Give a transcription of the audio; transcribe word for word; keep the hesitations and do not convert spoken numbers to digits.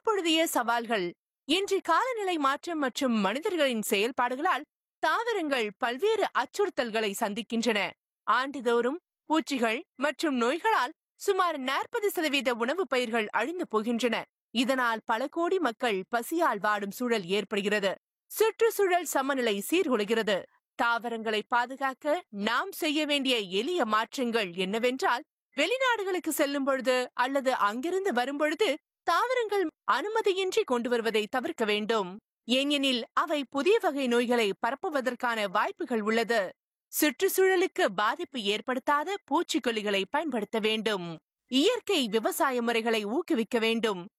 தற்பொழுதைய சவால்கள். இன்று காலநிலை மாற்றம் மற்றும் மனிதர்களின் செயல்பாடுகளால் தாவரங்கள் பல்வேறு அச்சுறுத்தல்களை சந்திக்கின்றன. ஆண்டுதோறும் பூச்சிகள் மற்றும் நோய்களால் சுமார் நாற்பது சதவீத உணவு பயிர்கள் அழிந்து போகின்றன. இதனால் பல கோடி மக்கள் பசியால் வாடும் சூழல் ஏற்படுகிறது. சுற்றுச்சூழல் சமநிலை சீர்குலைகிறது. தாவரங்களை பாதுகாக்க நாம் செய்ய வேண்டிய எளிய மாற்றங்கள் என்னவென்றால், வெளிநாடுகளுக்கு செல்லும் பொழுது அல்லது அங்கிருந்து வரும்பொழுது தாவரங்கள் அனுமதியின்றி கொண்டு வருவதை தவிர்க்க வேண்டும். ஏனெனில் அவை புதிய வகை நோய்களை பரப்புவதற்கான வாய்ப்புகள் உள்ளது. சுற்றுச்சூழலுக்கு பாதிப்பு ஏற்படுத்தாத பூச்சிக்கொல்லிகளை பயன்படுத்த வேண்டும். இயற்கை விவசாய முறைகளை ஊக்குவிக்க வேண்டும்.